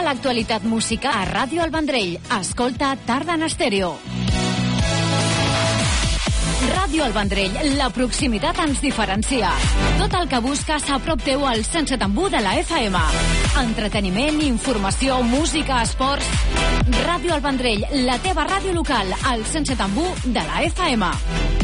l'actualitat musical a Ràdio El Vendrell. Escolta Tarda en Estèreo. Ràdio El Vendrell, la proximitat ens diferencia. Tot el que busques a prop teu al 107.1 de la FM. Entreteniment, informació, música, esports. Ràdio El Vendrell, la teva ràdio local, al 107.1 de la FM.